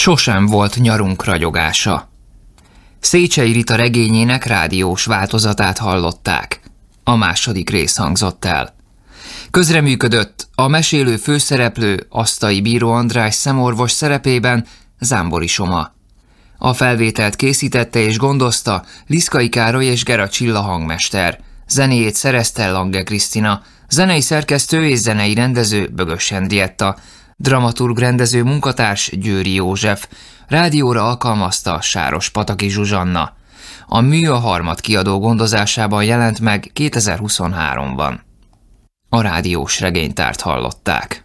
Sosem volt nyarunk ragyogása. Széchenyi Rita regényének rádiós változatát hallották. A második rész hangzott el. Közreműködött a mesélő főszereplő Asztai Bíró András szemorvos szerepében Zámbori Soma. A felvételt készítette és gondozta Liszkai Károly és Gera Csilla hangmester. Zenéjét szerezte Lange Krisztina, zenei szerkesztő és zenei rendező Bögös Henrietta, dramaturg rendező munkatárs Győri József, rádióra alkalmazta Sáros-Pataki Zsuzsanna. A mű a Harmadkiadó gondozásában jelent meg 2023-ban. A rádiós regénytárt hallották.